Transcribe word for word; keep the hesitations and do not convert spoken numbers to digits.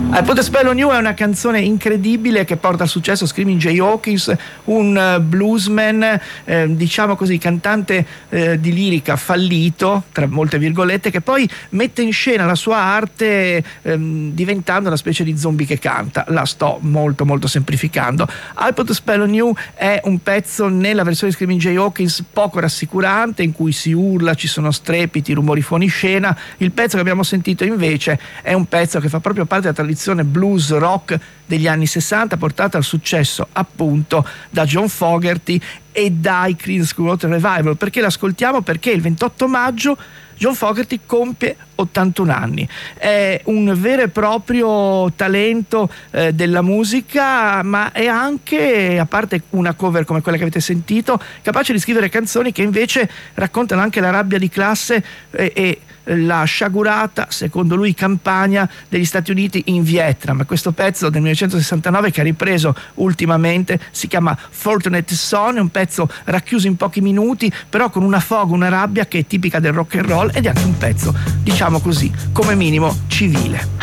I Put a Spell on You è una canzone incredibile che porta al successo Screaming Jay Hawkins, un uh, bluesman, eh, diciamo così, cantante eh, di lirica fallito, tra molte virgolette, che poi mette in scena la sua arte ehm, diventando una specie di zombie che canta. La sto molto molto semplificando. I Put a Spell on You è un pezzo nella versione di Screaming Jay Hawkins poco rassicurante, in cui si urla, ci sono strepiti, rumori fuori scena. Il pezzo che abbiamo sentito invece è un pezzo che fa proprio parte della tradizione blues rock degli anni sessanta, portata al successo appunto da John Fogerty e dai Creedence Clearwater Revival. Perché l'ascoltiamo? Perché il ventotto maggio John Fogerty compie ottantuno anni, è un vero e proprio talento eh, della musica, ma è anche, a parte una cover come quella che avete sentito, capace di scrivere canzoni che invece raccontano anche la rabbia di classe e, e la sciagurata, secondo lui, campagna degli Stati Uniti in Vietnam. Questo pezzo del millenovecentosessantanove, che ha ripreso ultimamente, si chiama Fortunate Son, è un pezzo racchiuso in pochi minuti, però con una foga, una rabbia che è tipica del rock and roll, ed è anche un pezzo, diciamo così, come minimo civile.